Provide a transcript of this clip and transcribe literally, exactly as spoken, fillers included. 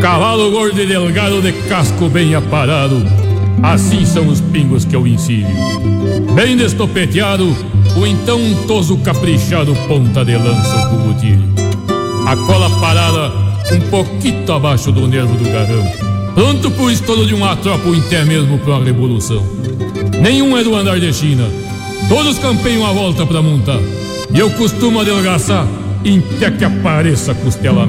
Cavalo gordo e delgado de casco bem aparado, assim são os pingos que eu ensino. Bem destopeteado, o então untoso caprichado ponta de lança o cubutilho. A cola parada um pouquinho abaixo do nervo do garrão, pronto pro estouro de uma tropa ou até mesmo pra uma revolução. Nenhum é do andar de China, todos campeiam a volta pra montar, e eu costumo adelgaçar até que apareça a costela.